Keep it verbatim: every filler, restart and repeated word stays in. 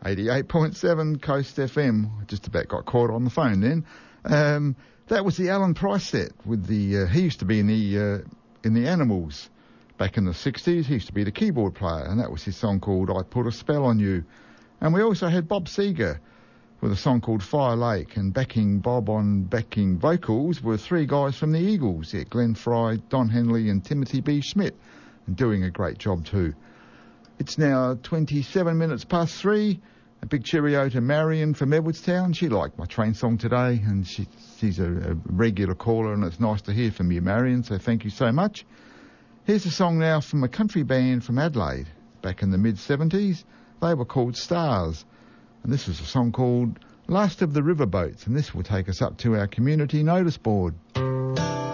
eighty-eight point seven Coast F M. Just about got caught on the phone then. Um, that was the Alan Price set with the, uh, he used to be in the, uh, in the Animals back in the sixties. He used to be the keyboard player, and that was his song called I Put a Spell on You. And we also had Bob Seger with a song called Fire Lake, and backing Bob on backing vocals were three guys from the Eagles, yeah, Glenn Fry, Don Henley and Timothy B. Schmidt, and doing a great job too. It's now twenty-seven minutes past three. A big cheerio to Marion from Edwardstown. She liked my train song today, and she, she's a, a regular caller, and it's nice to hear from you, Marion, so thank you so much. Here's a song now from a country band from Adelaide back in the mid-seventies. They were called Stars, and this is a song called Last of the Riverboats, and this will take us up to our community notice board.